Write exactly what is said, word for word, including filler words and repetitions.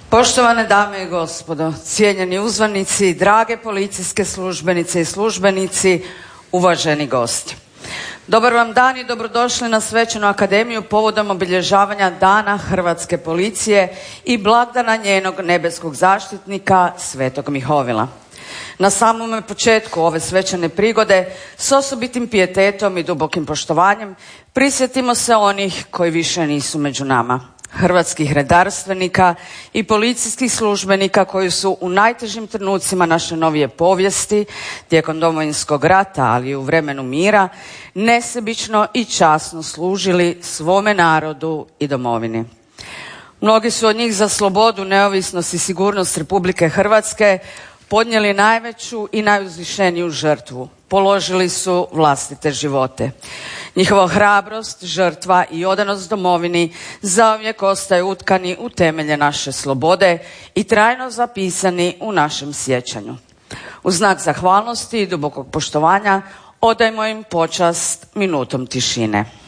Poštovane dame i gospodo, cijenjeni uzvanici, drage policijske službenice i službenici, uvaženi gosti. Dobar vam dan i dobrodošli na Svečanu akademiju povodom obilježavanja Dana Hrvatske policije i blagdana njenog nebeskog zaštitnika Svetog Mihovila. Na samome početku ove svečane prigode s osobitim pijetetom i dubokim poštovanjem prisjetimo se onih koji više nisu među nama. Hrvatskih redarstvenika i policijskih službenika koji su u najtežim trenucima naše novije povijesti, tijekom Domovinskog rata, ali i u vremenu mira, nesebično i časno služili svome narodu i domovini. Mnogi su od njih za slobodu, neovisnost i sigurnost Republike Hrvatske podnijeli najveću i najuzvišeniju žrtvu. Položili su vlastite živote. Njihova hrabrost, žrtva i odanost domovini zauvijek ostaju utkani u temelje naše slobode i trajno zapisani u našem sjećanju. U znak zahvalnosti i dubokog poštovanja odajmo im počast minutom tišine.